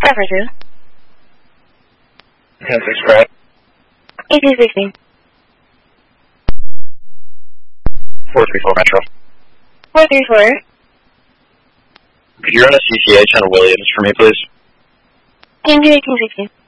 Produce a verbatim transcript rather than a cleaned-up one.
five four two. ten six, correct. eighteen sixteen. four three four Metro. four three four. Could you run a C C H on Williams for me, please? T M Q eighteen sixteen.